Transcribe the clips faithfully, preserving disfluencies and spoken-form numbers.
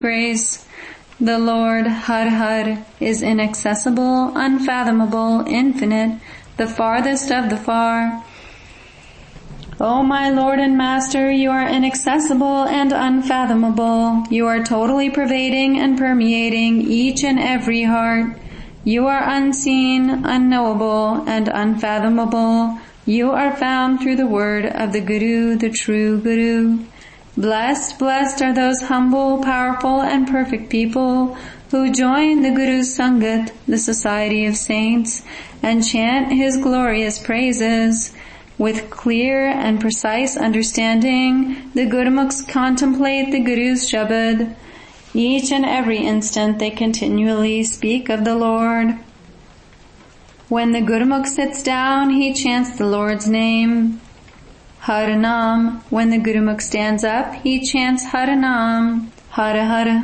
Grace. The Lord, Har Har, is inaccessible, unfathomable, infinite, the farthest of the far. O my Lord and Master, you are inaccessible and unfathomable. You are totally pervading and permeating each and every heart. You are unseen, unknowable, and unfathomable. You are found through the word of the Guru, the true Guru. Blessed, blessed are those humble, powerful, and perfect people who join the Guru's Sangat, the society of saints, and chant his glorious praises. With clear and precise understanding, the Gurmukhs contemplate the Guru's Shabad. Each and every instant they continually speak of the Lord. When the Gurmukh sits down, he chants the Lord's name, Haranam. When the Gurmukh stands up, he chants Haranam, Hara Hara.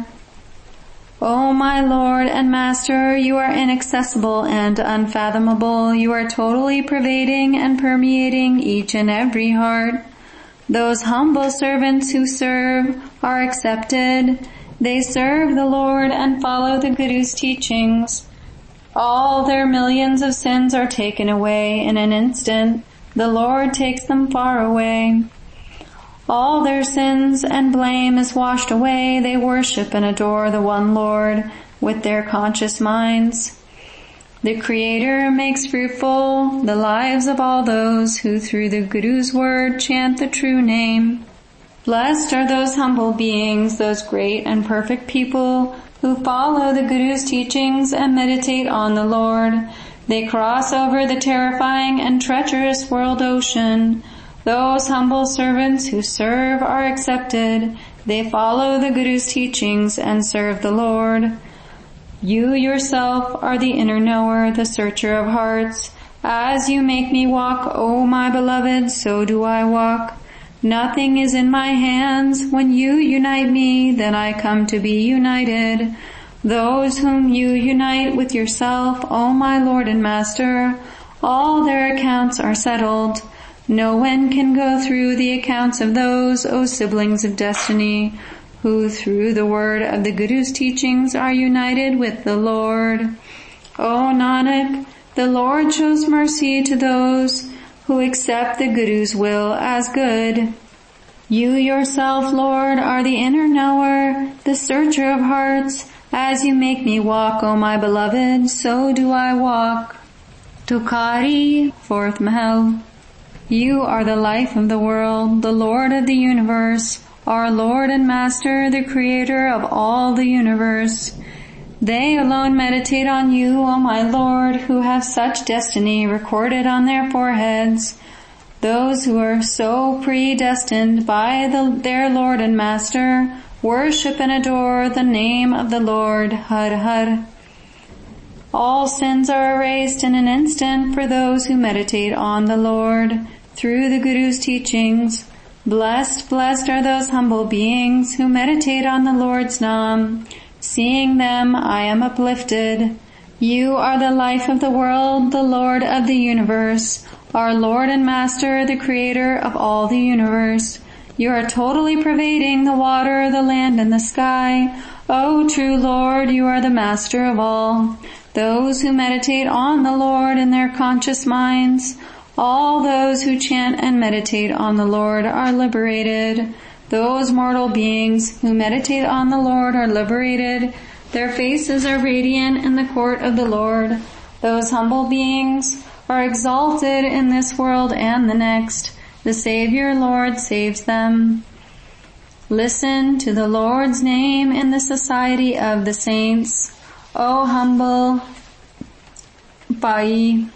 O my Lord and Master, you are inaccessible and unfathomable. You are totally pervading and permeating each and every heart. Those humble servants who serve are accepted. They serve the Lord and follow the Guru's teachings. All their millions of sins are taken away in an instant. The Lord takes them far away. All their sins and blame is washed away. They worship and adore the one Lord with their conscious minds. The Creator makes fruitful the lives of all those who through the Guru's word chant the true name. Blessed are those humble beings, those great and perfect people who follow the Guru's teachings and meditate on the Lord. They cross over the terrifying and treacherous world ocean. Those humble servants who serve are accepted. They follow the Guru's teachings and serve the Lord. You yourself are the inner knower, the searcher of hearts. As you make me walk, O my beloved, so do I walk. Nothing is in my hands. When you unite me, then I come to be united. Those whom you unite with yourself, O my Lord and Master, all their accounts are settled. No one can go through the accounts of those, O siblings of destiny, who through the word of the Guru's teachings are united with the Lord. O Nanak, the Lord shows mercy to those who accept the Guru's will as good. You yourself, Lord, are the inner knower, the searcher of hearts. As you make me walk, O my beloved, so do I walk. Tukari, fourth Mahal. You are the life of the world, the Lord of the universe, our Lord and Master, the Creator of all the universe. They alone meditate on you, O my Lord, who have such destiny recorded on their foreheads. Those who are so predestined by the, their Lord and Master worship and adore the name of the Lord, Har Har. All sins are erased in an instant for those who meditate on the Lord through the Guru's teachings. Blessed, blessed are those humble beings who meditate on the Lord's Naam. Seeing them, I am uplifted. You are the life of the world, the Lord of the universe, our Lord and Master, the Creator of all the universe. You are totally pervading the water, the land, and the sky. O true Lord, you are the Master of all. Those who meditate on the Lord in their conscious minds, all those who chant and meditate on the Lord are liberated. Those mortal beings who meditate on the Lord are liberated. Their faces are radiant in the court of the Lord. Those humble beings are exalted in this world and the next. The Savior Lord saves them. Listen to the Lord's name in the society of the saints. O humble Pai.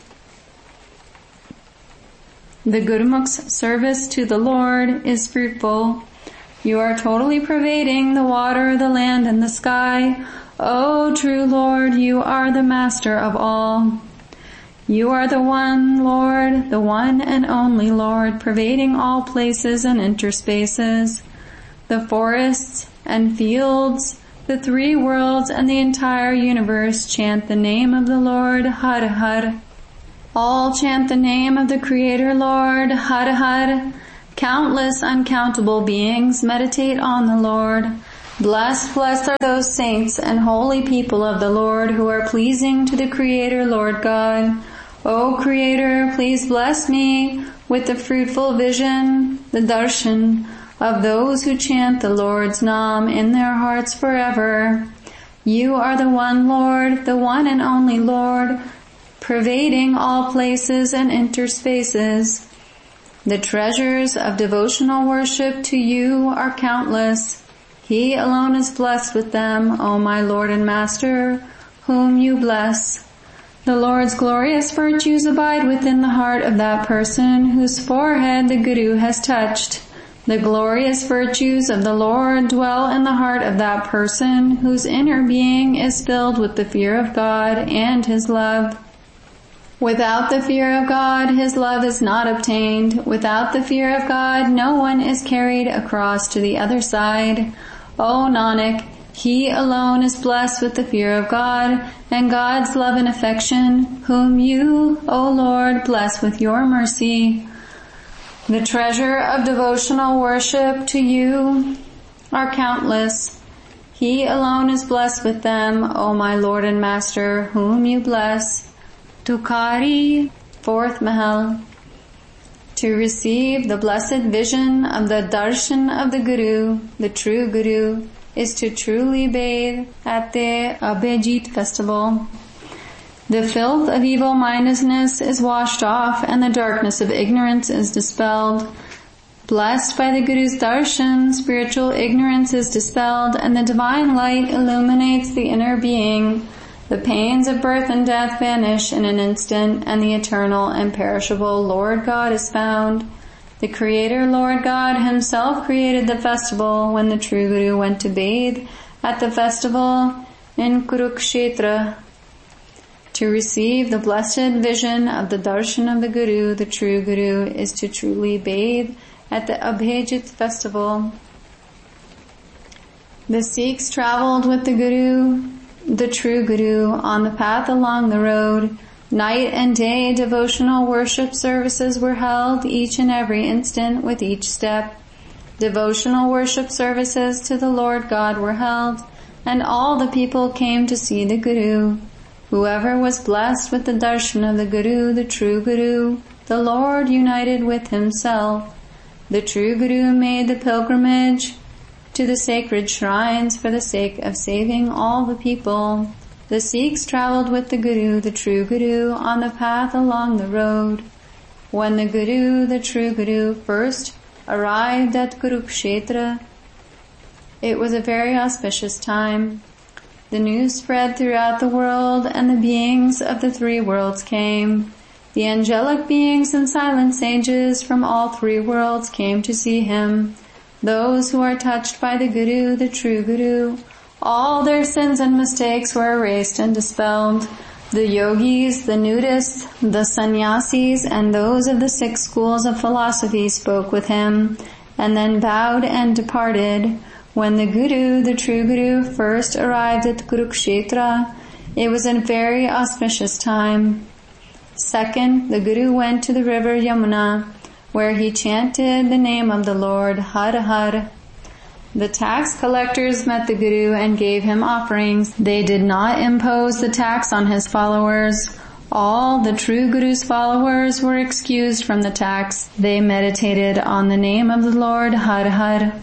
The Gurmukh's service to the Lord is fruitful. You are totally pervading the water, the land, and the sky. O true Lord, you are the Master of all. You are the one Lord, the one and only Lord, pervading all places and interspaces. The forests and fields, the three worlds, and the entire universe chant the name of the Lord, Har Har. All chant the name of the Creator Lord, Har Har. Countless uncountable beings meditate on the Lord. Blessed, blessed are those saints and holy people of the Lord who are pleasing to the Creator, Lord God. O Creator, please bless me with the fruitful vision, the darshan, of those who chant the Lord's Nam in their hearts forever. You are the one Lord, the one and only Lord, pervading all places and interspaces. The treasures of devotional worship to you are countless. He alone is blessed with them, O my Lord and Master, whom you bless. The Lord's glorious virtues abide within the heart of that person whose forehead the Guru has touched. The glorious virtues of the Lord dwell in the heart of that person whose inner being is filled with the fear of God and His love. Without the fear of God, His love is not obtained. Without the fear of God, no one is carried across to the other side. O Nanak, he alone is blessed with the fear of God and God's love and affection, whom you, O Lord, bless with your mercy. The treasure of devotional worship to you are countless. He alone is blessed with them, O my Lord and Master, whom you bless. Tukari, fourth Mahal. To receive the blessed vision of the darshan of the Guru, the true Guru, is to truly bathe at the Abhijit festival. The filth of evil-mindedness is washed off and the darkness of ignorance is dispelled. Blessed by the Guru's darshan, spiritual ignorance is dispelled and the divine light illuminates the inner being. The pains of birth and death vanish in an instant and the eternal and perishable Lord God is found. The Creator Lord God Himself created the festival when the true Guru went to bathe at the festival in Kurukshetra. To receive the blessed vision of the darshan of the Guru, the true Guru, is to truly bathe at the Abhijit festival. The Sikhs traveled with the Guru, the true Guru, on the path along the road. Night and day devotional worship services were held each and every instant with each step. Devotional worship services to the Lord God were held, and all the people came to see the Guru. Whoever was blessed with the darshan of the Guru, the true Guru, the Lord united with Himself. The true Guru made the pilgrimage to the sacred shrines for the sake of saving all the people. The Sikhs traveled with the Guru, the true Guru, on the path along the road. When the Guru, the true Guru, first arrived at Kurukshetra, it was a very auspicious time. The news spread throughout the world and the beings of the three worlds came. The angelic beings and silent sages from all three worlds came to see him. Those who are touched by the Guru, the true Guru, all their sins and mistakes were erased and dispelled. The yogis, the nudists, the sannyasis, and those of the six schools of philosophy spoke with him, and then bowed and departed. When the Guru, the true Guru, first arrived at Kurukshetra, it was a very auspicious time. Second, the Guru went to the river Yamuna, where he chanted the name of the Lord, Har Har. The tax collectors met the Guru and gave him offerings. They did not impose the tax on his followers. All the true Guru's followers were excused from the tax. They meditated on the name of the Lord, Har Har.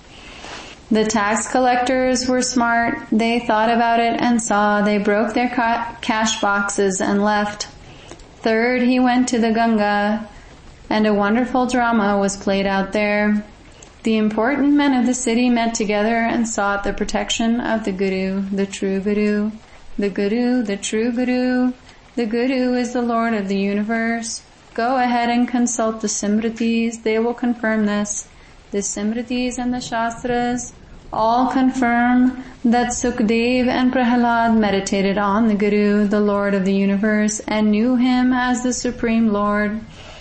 The tax collectors were smart. They thought about it and saw. They broke their ca- cash boxes and left. Third, he went to the Ganga, and a wonderful drama was played out there. The important men of the city met together and sought the protection of the Guru, the true Guru. The Guru, the true Guru. The Guru is the Lord of the universe. Go ahead and consult the Simritis. They will confirm this. The Simritis and the Shastras all confirm that Sukdev and Prahalad meditated on the Guru, the Lord of the universe, and knew him as the Supreme Lord.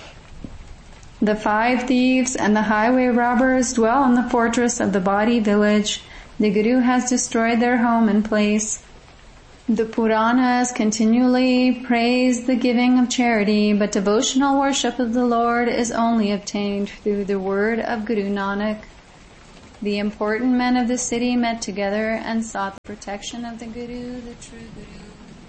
The five thieves and the highway robbers dwell in the fortress of the body village. The Guru has destroyed their home and place. The Puranas continually praise the giving of charity, but devotional worship of the Lord is only obtained through the word of Guru Nanak. The important men of the city met together and sought the protection of the Guru, the true Guru.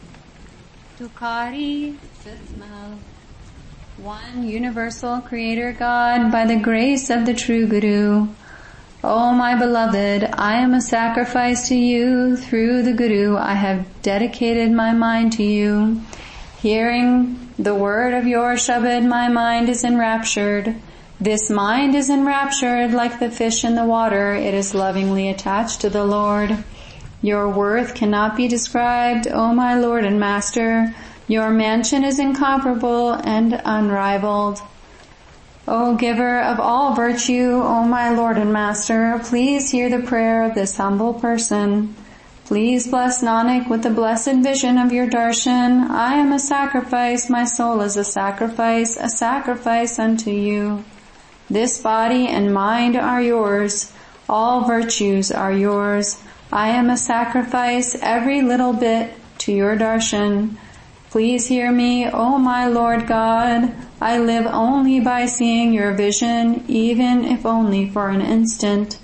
Tukari, fifth Mahal. One universal creator God, by the grace of the true Guru. O my beloved, I am a sacrifice to you. Through the Guru I have dedicated my mind to you. Hearing the word of your Shabad, my mind is enraptured. This mind is enraptured like the fish in the water. It is lovingly attached to the Lord. Your worth cannot be described, O my Lord and Master. Your mansion is incomparable and unrivaled. O giver of all virtue, O my Lord and Master, please hear the prayer of this humble person. Please bless Nanak with the blessed vision of your darshan. I am a sacrifice, my soul is a sacrifice, a sacrifice unto you. This body and mind are yours. All virtues are yours. I am a sacrifice, every little bit, to your darshan. Please hear me, O my Lord God. I live only by seeing your vision, even if only for an instant.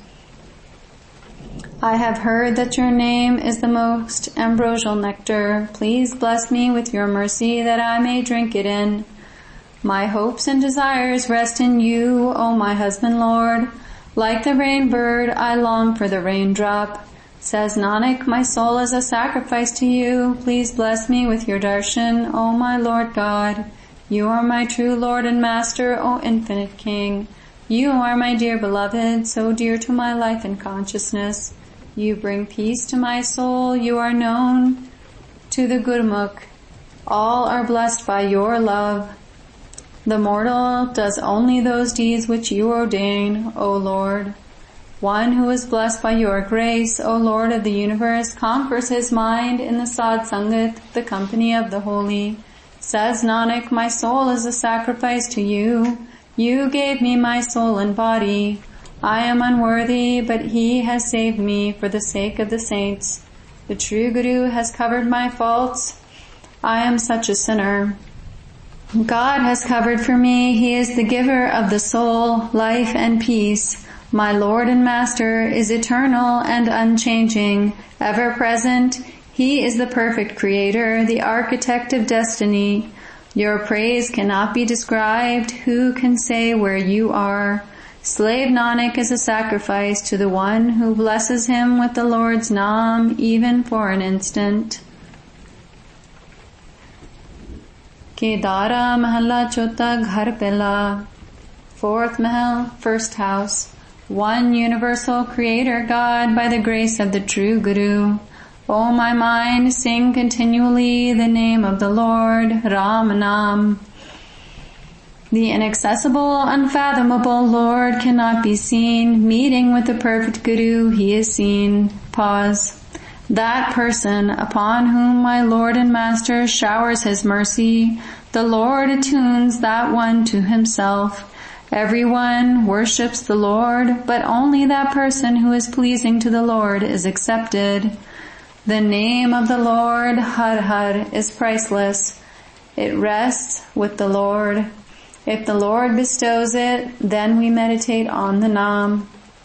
I have heard that your name is the most ambrosial nectar. Please bless me with your mercy that I may drink it in. My hopes and desires rest in you, O my husband Lord. Like the rain bird, I long for the raindrop. Says Nanak, my soul is a sacrifice to you. Please bless me with your darshan, O my Lord God. You are my true Lord and Master, O infinite King. You are my dear beloved, so dear to my life and consciousness. You bring peace to my soul. You are known to the Gurmukh. All are blessed by your love. The mortal does only those deeds which you ordain, O Lord. One who is blessed by your grace, O Lord of the universe, conquers his mind in the Sad Sangat, the company of the holy. Says Nanak, my soul is a sacrifice to you. You gave me my soul and body. I am unworthy, but he has saved me for the sake of the saints. The true Guru has covered my faults. I am such a sinner. God has covered for me. He is the giver of the soul, life and peace. My Lord and Master is eternal and unchanging, ever present. He is the perfect creator, the architect of destiny. Your praise cannot be described. Who can say where you are? Slave Nanak is a sacrifice to the one who blesses him with the Lord's Naam, even for an instant. Kedara Mahalla Chota Ghar Pela. Fourth Mahal, first house. One universal creator God, by the grace of the true Guru. O my mind, sing continually the name of the Lord, Ram Naam. The inaccessible, unfathomable Lord cannot be seen. Meeting with the perfect Guru, he is seen. Pause. That person upon whom my Lord and Master showers his mercy, the Lord attunes that one to himself. Everyone worships the Lord, but only that person who is pleasing to the Lord is accepted. The name of the Lord, Har Har, is priceless. It rests with the Lord. If the Lord bestows it, then we meditate on the Naam.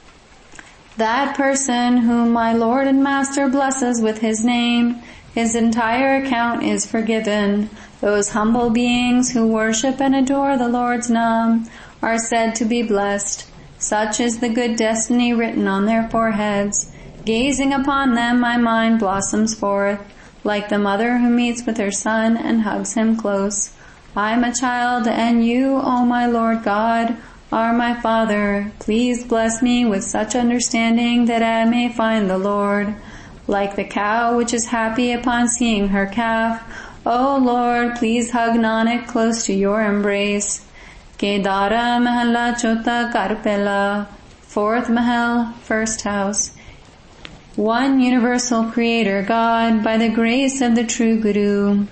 That person whom my Lord and Master blesses with his name, his entire account is forgiven. Those humble beings who worship and adore the Lord's Naam are said to be blessed. Such is the good destiny written on their foreheads. Gazing upon them, my mind blossoms forth, like the mother who meets with her son and hugs him close. I am a child, and you, O my Lord God, are my Father. Please bless me with such understanding that I may find the Lord. Like the cow which is happy upon seeing her calf, O Lord, please hug Nanak close to your embrace. Kedara Mahalla Chota Karpela. Fourth Mahal, first house. One universal creator God, by the grace of the true Guru.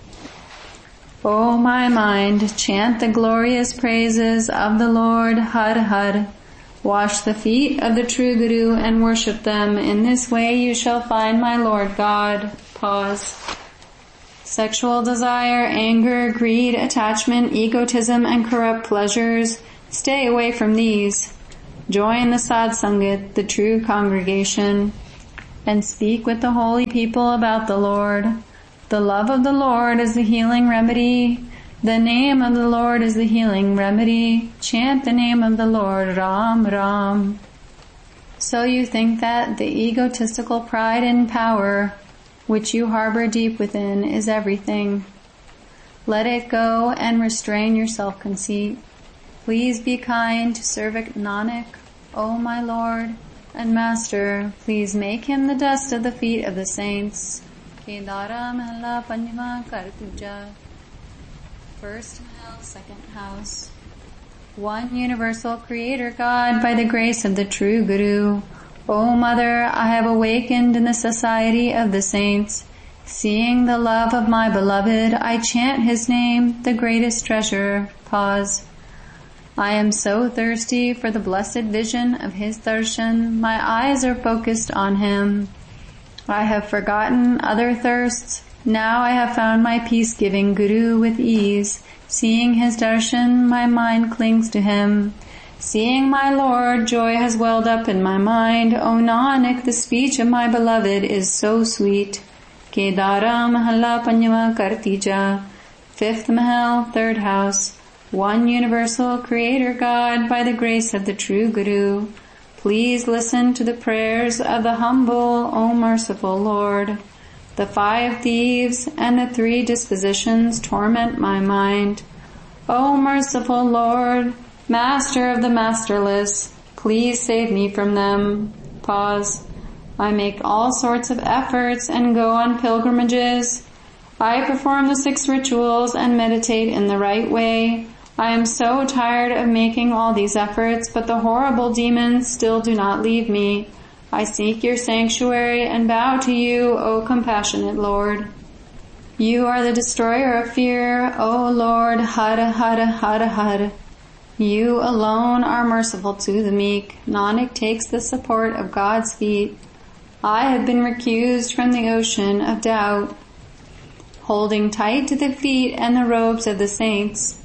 O my mind, chant the glorious praises of the Lord, Har Har. Wash the feet of the true Guru and worship them. In this way you shall find my Lord God. Pause. Sexual desire, anger, greed, attachment, egotism, and corrupt pleasures. Stay away from these. Join the Sad Sangat, the true congregation, and speak with the holy people about the Lord. The love of the Lord is the healing remedy. The name of the Lord is the healing remedy. Chant the name of the Lord, Ram, Ram. So you think that the egotistical pride and power which you harbor deep within is everything. Let it go and restrain your self-conceit. Please be kind to servant Nanak, O my Lord and Master. Please make him the dust of the feet of the saints. Kedara Mahalla Panjama Kartuja. First house, second house. One universal creator God by the grace of the true Guru. O Mother, I have awakened in the society of the saints. Seeing the love of my beloved, I chant his name, the greatest treasure. Pause. I am so thirsty for the blessed vision of his darshan. My eyes are focused on him. I have forgotten other thirsts. Now I have found my peace-giving Guru with ease. Seeing his darshan, my mind clings to him. Seeing my Lord, joy has welled up in my mind. O Nanak, the speech of my beloved is so sweet. Kedara Mahalla Panjama Kartija. Fifth Mahal, third house. One universal creator God by the grace of the true Guru. Please listen to the prayers of the humble, O merciful Lord. The five thieves and the three dispositions torment my mind. O merciful Lord, Master of the masterless, please save me from them. Pause. I make all sorts of efforts and go on pilgrimages. I perform the six rituals and meditate in the right way. I am so tired of making all these efforts, but the horrible demons still do not leave me. I seek your sanctuary and bow to you, O compassionate Lord. You are the destroyer of fear, O Lord, Hara Hara Hara Hara. You alone are merciful to the meek. Nanak takes the support of God's feet. I have been recused from the ocean of doubt, holding tight to the feet and the robes of the saints.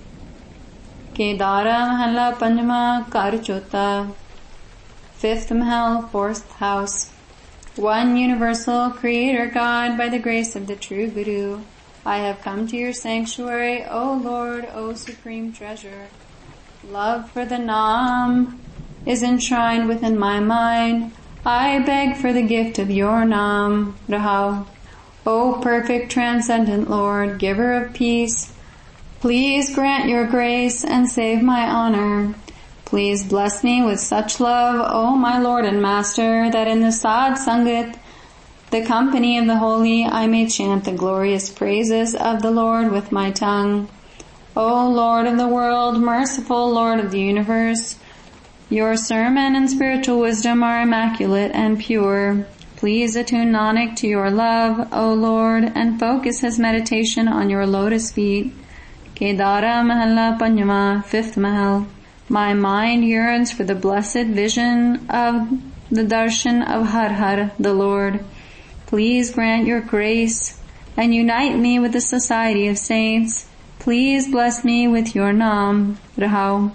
Kedara Mahalla Panjama Karchota. Fifth Mahal, fourth house. One universal creator God by the grace of the true Guru. I have come to your sanctuary, O Lord, O supreme treasure. Love for the Nam is enshrined within my mind. I beg for the gift of your Nam, Rahau. O perfect transcendent Lord, giver of peace, please grant your grace and save my honor. Please bless me with such love, O my Lord and Master, that in the Sad Sangat, the company of the holy, I may chant the glorious praises of the Lord with my tongue. O Lord of the world, merciful Lord of the universe, your sermon and spiritual wisdom are immaculate and pure. Please attune Nanak to your love, O Lord, and focus his meditation on your lotus feet. Kedara Mahalla Panjama, fifth Mahal. My mind yearns for the blessed vision of the darshan of Har Har, the Lord. Please grant your grace and unite me with the society of saints. Please bless me with your Nam, Rahau.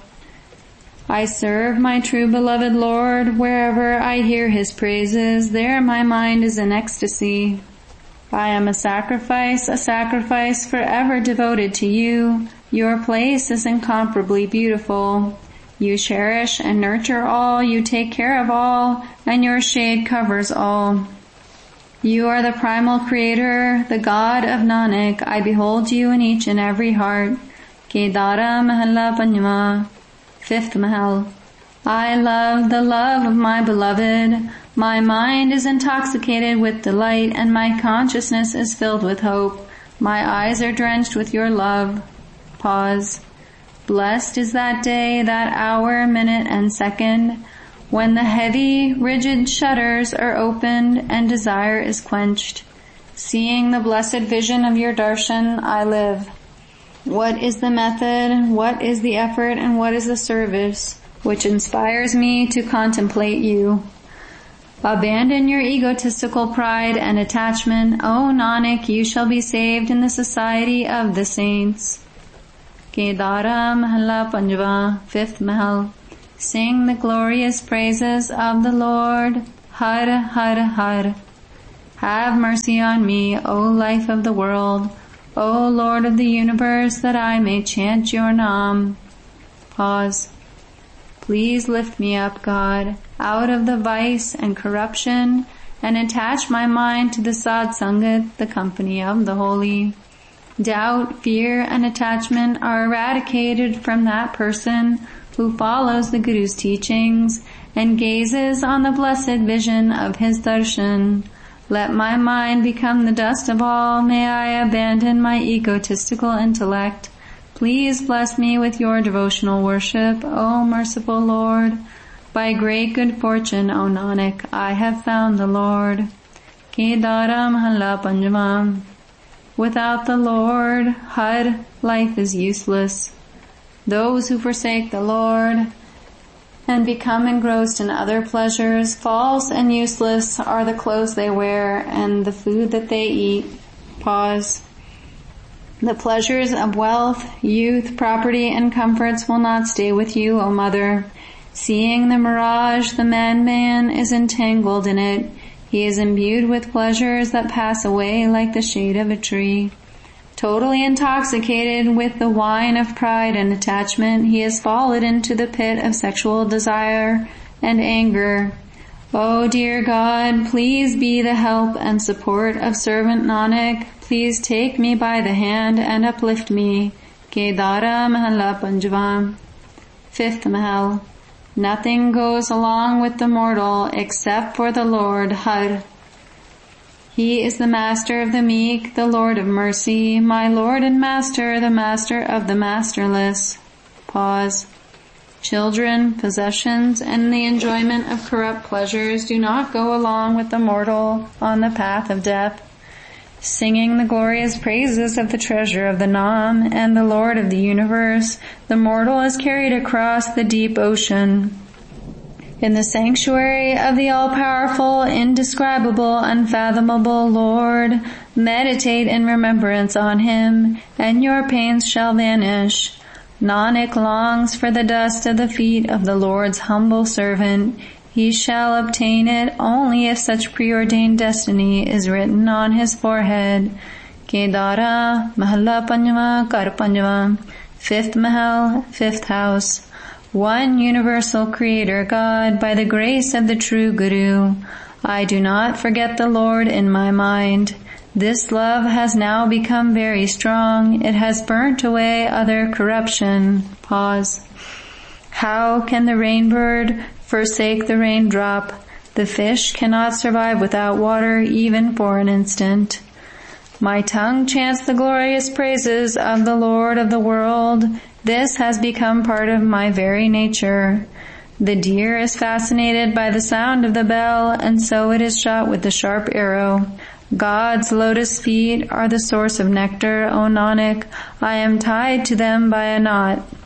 I serve my true beloved Lord. Wherever I hear his praises, there my mind is in ecstasy. I am a sacrifice, a sacrifice forever devoted to you. Your place is incomparably beautiful. You cherish and nurture all, you take care of all, and your shade covers all. You are the primal creator, the God of Nanak. I behold you in each and every heart. Kedara Mahalla Panjama, fifth Mahal. I love the love of my beloved. My mind is intoxicated with delight, and my consciousness is filled with hope. My eyes are drenched with your love. Pause. Blessed is that day, that hour, minute, and second, when the heavy, rigid shutters are opened and desire is quenched. Seeing the blessed vision of your darshan, I live. What is the method, what is the effort, and what is the service which inspires me to contemplate you? Abandon your egotistical pride and attachment. O Nanak, you shall be saved in the society of the saints. Kedara Mahalla Panjava, fifth Mahal. Sing the glorious praises of the Lord. Har, har, har. Have mercy on me, O life of the world, O Lord of the universe, that I may chant your Nam. Pause. Please lift me up, God, out of the vice and corruption, and attach my mind to the Sad Sangat, the company of the holy. Doubt, fear, and attachment are eradicated from that person who follows the Guru's teachings and gazes on the blessed vision of his darshan. Let my mind become the dust of all. May I abandon my egotistical intellect. Please bless me with your devotional worship, O merciful Lord. By great good fortune, O Nanak, I have found the Lord. Kedara Mahalla Panjama. Without the Lord, Har, life is useless. Those who forsake the Lord and become engrossed in other pleasures, false and useless are the clothes they wear and the food that they eat. Pause. The pleasures of wealth, youth, property, and comforts will not stay with you, O Mother. Seeing the mirage, the man-man is entangled in it. He is imbued with pleasures that pass away like the shade of a tree. Totally intoxicated with the wine of pride and attachment, he has fallen into the pit of sexual desire and anger. O dear God, please be the help and support of servant Nanak. Please take me by the hand and uplift me. Kedara Mahalla Panjava. Fifth Mahal. Nothing goes along with the mortal except for the Lord Har. He is the master of the meek, the Lord of mercy, my Lord and Master, the master of the masterless. Pause. Children, possessions, and the enjoyment of corrupt pleasures do not go along with the mortal on the path of death. Singing the glorious praises of the treasure of the Nam and the Lord of the universe, the mortal is carried across the deep ocean. In the sanctuary of the all-powerful, indescribable, unfathomable Lord, meditate in remembrance on Him, and your pains shall vanish. Nanak longs for the dust of the feet of the Lord's humble servant. He shall obtain it only if such preordained destiny is written on his forehead. Kedara Mahalla Panjama Kar Panjama. Fifth Mahal, fifth house. One universal creator God, by the grace of the true Guru, I do not forget the Lord in my mind. This love has now become very strong. It has burnt away other corruption. Pause. How can the rainbird forsake the raindrop? The fish cannot survive without water even for an instant. My tongue chants the glorious praises of the Lord of the world. This has become part of my very nature. The deer is fascinated by the sound of the bell, and so it is shot with the sharp arrow. God's lotus feet are the source of nectar, O Nanak. I am tied to them by a knot.